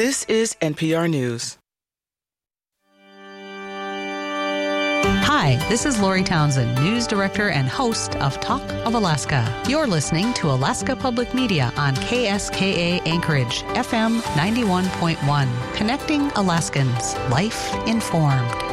This is NPR News. Hi, this is Lori Townsend, News Director and host of Talk of Alaska. You're listening to Alaska Public Media on KSKA Anchorage, FM 91.1, connecting Alaskans, life informed.